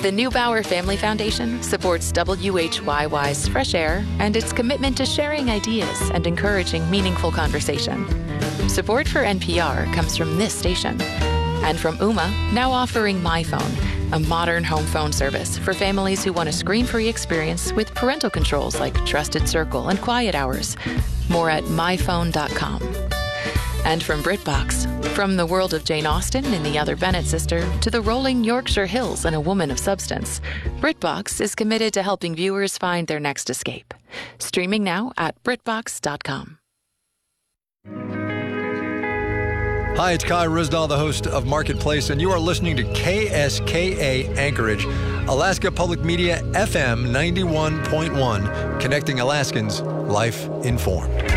The Neubauer Family Foundation supports WHYY's Fresh Air and its commitment to sharing ideas and encouraging meaningful conversation. Support for NPR comes from this station and from Ooma, now offering MyPhone, a modern home phone service for families who want a screen-free experience with parental controls like Trusted Circle and Quiet Hours. More at myphone.com. And from BritBox, from the world of Jane Austen and the Other Bennet Sister to the rolling Yorkshire Hills and A Woman of Substance, BritBox is committed to helping viewers find their next escape. Streaming now at BritBox.com. Hi, it's Kai Ryssdal, the host of Marketplace, and you are listening to KSKA Anchorage, Alaska Public Media FM 91.1, connecting Alaskans, life informed.